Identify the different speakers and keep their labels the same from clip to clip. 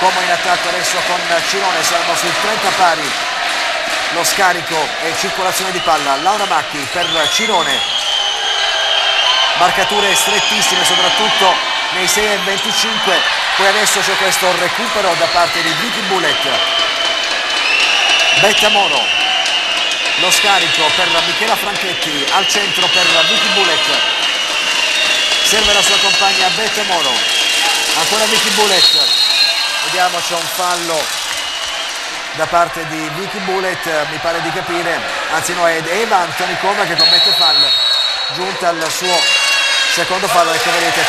Speaker 1: Como in attacco adesso con Cirone, siamo sul 30 pari, lo scarico e circolazione di palla. Laura Macchi per Cirone, marcature strettissime soprattutto nei 6 e 25, poi adesso c'è questo recupero da parte di Vicky Bullet. Betta Moro, lo scarico per Michela Franchetti, al centro per Vicky Bullet, serve la sua compagna Betta Moro, ancora Vicky Bullet, vediamo, c'è un fallo da parte di Vicky Bullet, mi pare di capire, anzi no, è Eva Antonikova che commette fallo, giunta al suo secondo fallo, ecco vedete,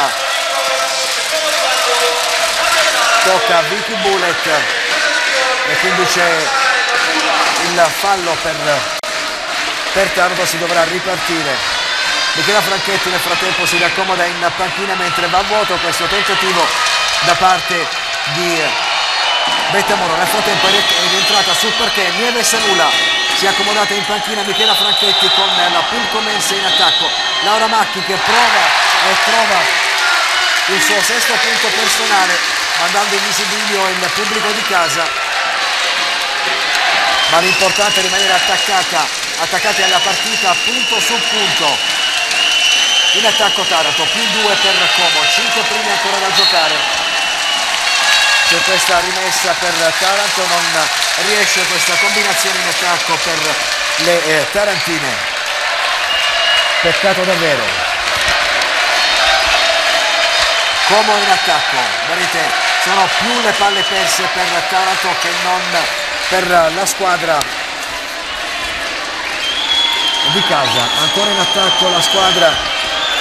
Speaker 1: tocca a Vicky Bullet e quindi c'è il fallo per Taranto, si dovrà ripartire. Michela Franchetti nel frattempo si raccomoda in panchina mentre va a vuoto questo tentativo da parte di Betta Moro. Nel frattempo è rientrata sul parquet Nieve Sanula, si è accomodata in panchina Michela Franchetti con la Pulcomense in attacco. Laura Macchi che prova e trova il suo sesto punto personale, mandando in visibilio il pubblico di casa, ma l'importante è rimanere attaccati alla partita punto su punto. In attacco Taranto, più 2 per Como, 5 primi ancora da giocare. C'è questa rimessa per Taranto, non riesce questa combinazione in attacco per le tarantine. Peccato davvero. Como in attacco, vedete, sono più le palle perse per Taranto che non per la squadra di casa. Ancora in attacco la squadra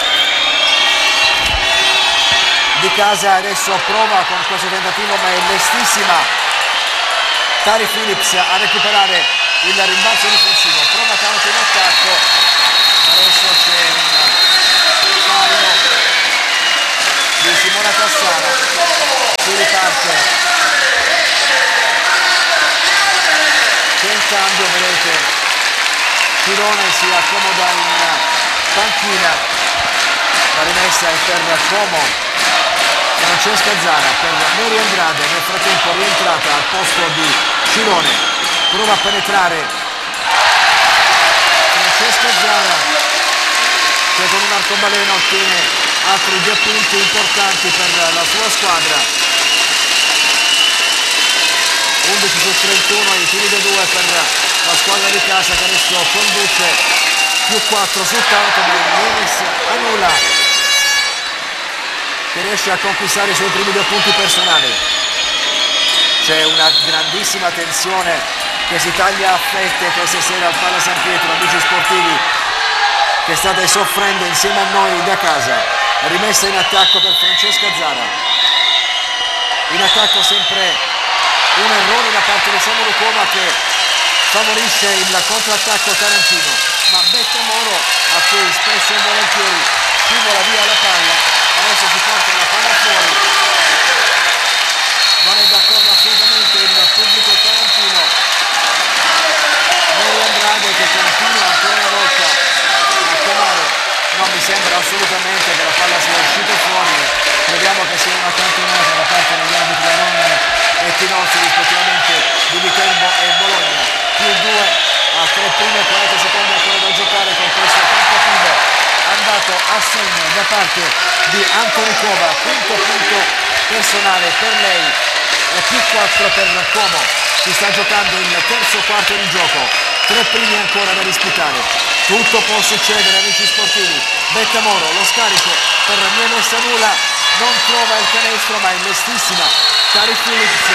Speaker 1: di casa, adesso prova con questo tentativo ma è lestissima Tari Phillips a recuperare il rimbalzo difensivo, prova Taranto in attacco, adesso c'è un fallo di Simona Cassano, si riparte, c'è un cambio, vedete, Cirone si accomoda in panchina, la rimessa è per Como. Francesca Zara per Mary Andrade, nel frattempo rientrata al posto di Cirone, prova a penetrare Francesca Zara che con un arcobaleno ottiene altri 2 punti importanti per la sua squadra. 11 su 31 i tiri da 2 per la squadra di casa che adesso conduce, più 4 su Taranto, ma Nieves annulla, che riesce a conquistare i suoi primi 2 punti personali. C'è una grandissima tensione che si taglia a fette questa sera al Pala San Pietro, amici sportivi che state soffrendo insieme a noi da casa. Rimessa in attacco per Francesca Zara, in attacco sempre un errore da parte di Samuel Coma che favorisce il contrattacco tarantino, ma Betta Moro, a cui spesso e volentieri scivola via la palla, adesso si porta la palla fuori, non è d'accordo assolutamente il pubblico tarantino. Mary Andrade che continua ancora una volta a chiamare, non mi sembra assolutamente che la palla sia uscita fuori, crediamo che sia una cantonata da parte degli arbitri Aron e Tinozzi rispettivamente di Viterbo e Bologna. Più 2 a 3 primi e 40 secondi ancora da giocare con questo tentativo andato a segno da parte di Antonikova, quinto punto personale per lei e più 4 per Como. Si sta giocando il terzo quarto di gioco, 3 primi ancora da disputare, tutto può succedere amici sportivi. Betta Moro, lo scarico per Nieve Sanula, non trova il canestro ma è lestissima Tari Phillips,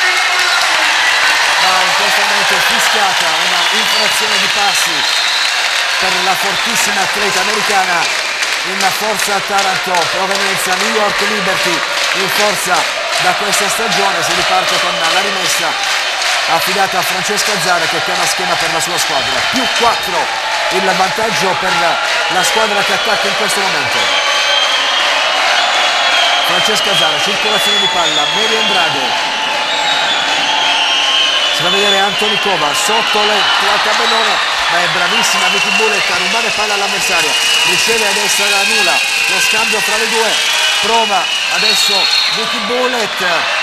Speaker 1: ma in questo momento è fischiata una infrazione di passi per la fortissima atleta americana in forza Taranto, provenienza New York Liberty, in forza da questa stagione. Si riparte con la rimessa affidata a Francesca Zara che chiama schema per la sua squadra. Più 4 il vantaggio per la squadra che attacca in questo momento. Francesca Zara, circolazione di palla, Mary Andrade, si fa vedere Antonikova sotto la tabellone, ma è bravissima Vicky Bullet a rubare palla all'avversaria, riceve adesso la Nula, lo scambio fra le due, prova adesso Vicky Bullet